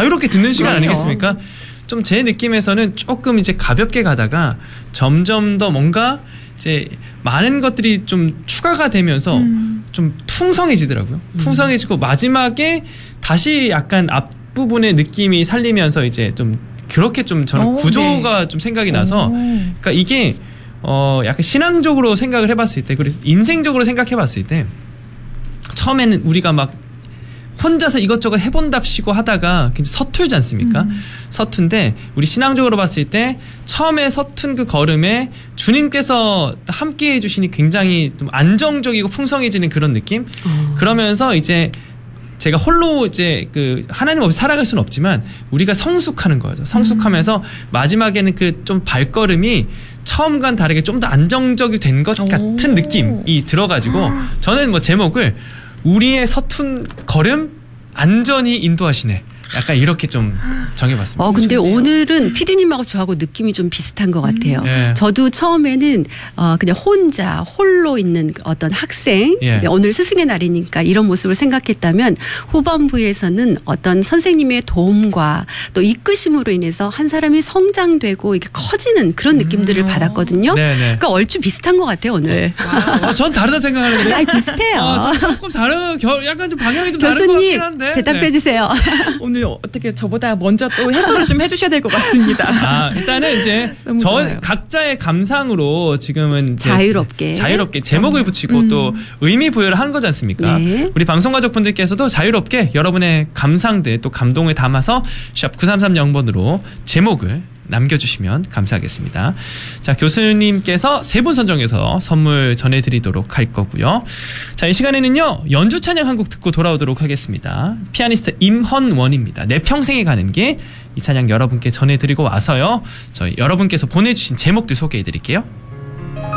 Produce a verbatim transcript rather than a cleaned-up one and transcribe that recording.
자유롭게 듣는 시간 그럼요. 아니겠습니까? 좀 제 느낌에서는 조금 이제 가볍게 가다가 점점 더 뭔가 이제 많은 것들이 좀 추가가 되면서 음. 좀 풍성해지더라고요. 음. 풍성해지고 마지막에 다시 약간 앞부분의 느낌이 살리면서 이제 좀 그렇게 좀 저는 오, 구조가 네. 좀 생각이 나서 오. 그러니까 이게 어 약간 신앙적으로 생각을 해봤을 때 그리고 인생적으로 생각해봤을 때 처음에는 우리가 막 혼자서 이것저것 해본답시고 하다가 굉장히 서툴지 않습니까? 음. 서툰데 우리 신앙적으로 봤을 때 처음에 서툰 그 걸음에 주님께서 함께 해주시니 굉장히 좀 안정적이고 풍성해지는 그런 느낌? 어. 그러면서 이제 제가 홀로 이제 그 하나님 없이 살아갈 수는 없지만 우리가 성숙하는 거죠. 성숙하면서 음. 마지막에는 그 좀 발걸음이 처음과는 다르게 좀 더 안정적이 된 것 같은 느낌이 들어가지고 저는 뭐 제목을 우리의 서툰 걸음 안전히 인도하시네. 약간 이렇게 좀 정해봤습니다. 어, 근데 오늘은 피디님하고 저하고 느낌이 좀 비슷한 것 같아요. 음, 예. 저도 처음에는 어, 그냥 혼자 홀로 있는 어떤 학생, 예. 오늘 스승의 날이니까 이런 모습을 생각했다면 후반부에서는 어떤 선생님의 도움과 또 이끄심으로 인해서 한 사람이 성장되고 이렇게 커지는 그런 느낌들을 음, 받았거든요. 네네. 그러니까 얼추 비슷한 것 같아요, 오늘. 어, 전 다르다 생각하는데. 아니, 비슷해요. 어, 조금 다른, 약간 좀 방향이 좀 다른 것 같긴 한데. 교수님, 대답해 주세요. 네. 오늘 어떻게 저보다 먼저 또 해석을 좀 해주셔야 될 것 같습니다. 아, 일단은 이제 전 각자의 감상으로 지금은 자유롭게 자유롭게 제목을 음. 붙이고 음. 또 의미 부여를 한 거지 않습니까? 네. 우리 방송가족분들께서도 자유롭게 여러분의 감상들 또 감동을 담아서 샵 구삼삼영 번으로 제목을 남겨주시면 감사하겠습니다. 자, 교수님께서 세 분 선정해서 선물 전해드리도록 할 거고요. 자, 이 시간에는요 연주 찬양 한 곡 듣고 돌아오도록 하겠습니다. 피아니스트 임헌원입니다. 내 평생에 가는 길. 이 찬양 여러분께 전해드리고 와서요 저희 여러분께서 보내주신 제목들 소개해드릴게요.